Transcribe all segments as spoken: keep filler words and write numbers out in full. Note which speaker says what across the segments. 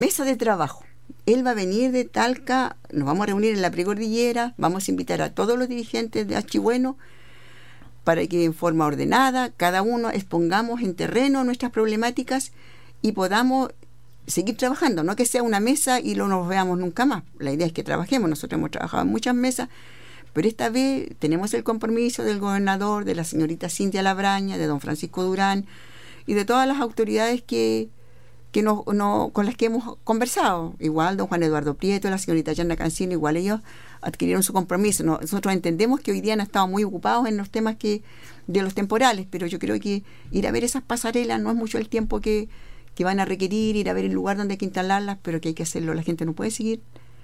Speaker 1: mesa de trabajo. Él va a venir de Talca, nos vamos a reunir en la precordillera, vamos a invitar a todos los dirigentes de Achibueno para que en forma ordenada, cada uno expongamos en terreno nuestras problemáticas y podamos seguir trabajando, no que sea una mesa y no nos veamos nunca más. La idea es que trabajemos, nosotros hemos trabajado en muchas mesas, pero esta vez tenemos el compromiso del gobernador, de la señorita Cintia Labraña, de don Francisco Durán y de todas las autoridades que, que no, no, con las que hemos conversado. Igual don Juan Eduardo Prieto, la señorita Yanna Cancino, igual ellos adquirieron su compromiso. Nosotros entendemos que hoy día han estado muy ocupados en los temas que de los temporales, pero yo creo que ir a ver esas pasarelas no es mucho el tiempo que, que van a requerir, ir a ver el lugar donde hay que instalarlas, pero que hay que hacerlo. La gente no puede seguir.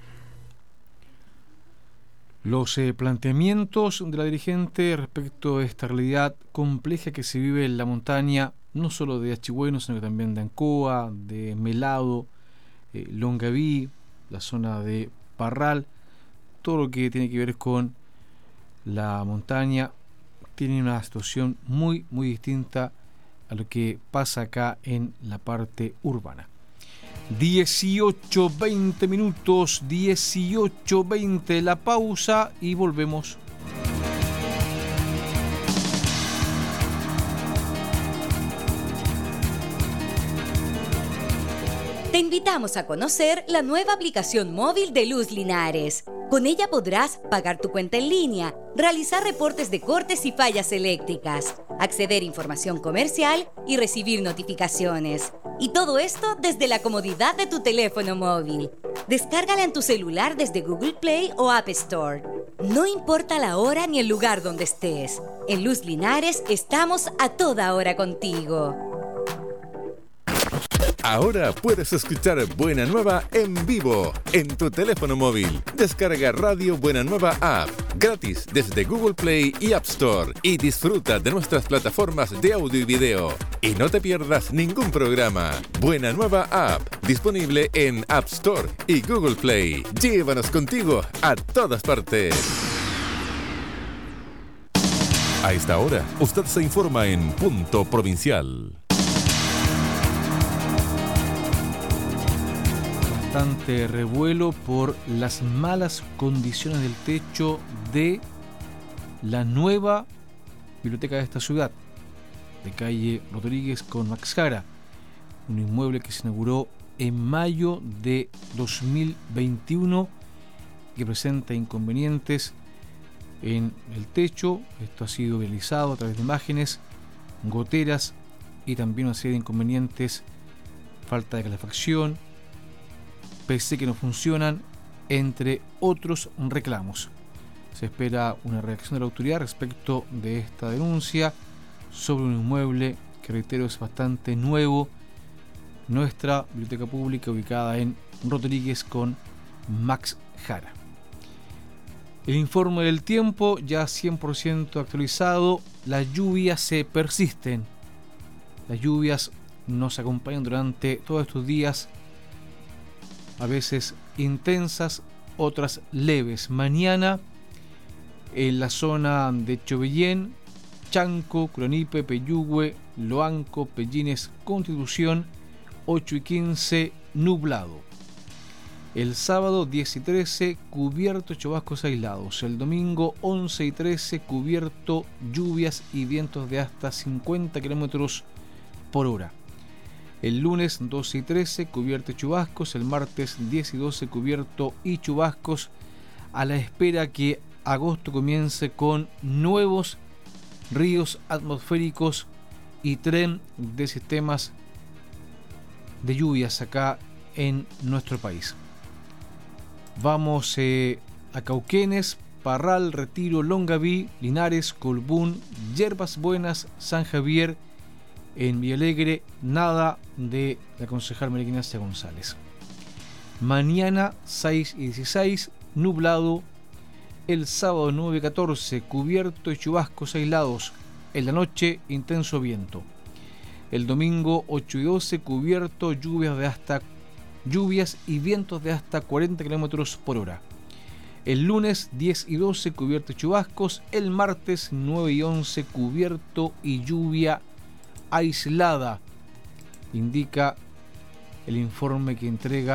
Speaker 2: Los eh, planteamientos de la dirigente respecto a esta realidad compleja que se vive en la montaña, no solo de Achibueno, sino que también de Ancoa, de Melado, eh, Longaví, la zona de Parral, todo lo que tiene que ver con la montaña, tiene una situación muy, muy distinta a lo que pasa acá en la parte urbana. dieciocho veinte minutos, dieciocho veinte, la pausa y volvemos.
Speaker 3: Te invitamos a conocer la nueva aplicación móvil de Luz Linares. Con ella podrás pagar tu cuenta en línea, realizar reportes de cortes y fallas eléctricas, acceder a información comercial y recibir notificaciones. Y todo esto desde la comodidad de tu teléfono móvil. Descárgala en tu celular desde Google Play o App Store. No importa la hora ni el lugar donde estés. En Luz Linares estamos a toda hora contigo.
Speaker 4: Ahora puedes escuchar Buena Nueva en vivo en tu teléfono móvil. Descarga Radio Buena Nueva App gratis desde Google Play y App Store y disfruta de nuestras plataformas de audio y video. Y no te pierdas ningún programa. Buena Nueva App, disponible en App Store y Google Play. Llévanos contigo a todas partes. A esta hora, usted se informa en Punto Provincial.
Speaker 2: Bastante revuelo por las malas condiciones del techo de la nueva biblioteca de esta ciudad, de calle Rodríguez con Max Jara, un inmueble que se inauguró en mayo de dos mil veintiuno, que presenta inconvenientes en el techo. Esto ha sido realizado a través de imágenes, goteras y también una serie de inconvenientes, falta de calefacción, P C que no funcionan, entre otros reclamos. Se espera una reacción de la autoridad respecto de esta denuncia sobre un inmueble que, reitero, es bastante nuevo, nuestra biblioteca pública ubicada en Rodríguez con Max Jara. El informe del tiempo ya cien por ciento actualizado. Las lluvias se persisten. Las lluvias nos acompañan durante todos estos días, a veces intensas, otras leves. Mañana en la zona de Chobellén, Chanco, Clonipe, Peyúgue, Loanco, Pellines, Constitución, ocho y quince, nublado. El sábado diez y trece, cubierto, chubascos aislados. El domingo once y trece, cubierto, lluvias y vientos de hasta cincuenta kilómetros por hora. El lunes doce y trece, cubierto y chubascos. El martes diez y doce, cubierto y chubascos, a la espera que agosto comience con nuevos ríos atmosféricos y tren de sistemas de lluvias acá en nuestro país. Vamos eh, a Cauquenes, Parral, Retiro, Longaví, Linares, Colbún, Yerbas Buenas, San Javier. En Villalegre, nada de la concejal María Ignacia González. Mañana seis y dieciséis, nublado. El sábado nueve y catorce, cubierto y chubascos aislados. En la noche, intenso viento. El domingo ocho y doce, cubierto, lluvias de hasta lluvias y vientos de hasta cuarenta kilómetros por hora. El lunes diez y doce, cubierto y chubascos. El martes nueve y once, cubierto y lluvia aislada, indica el informe que entrega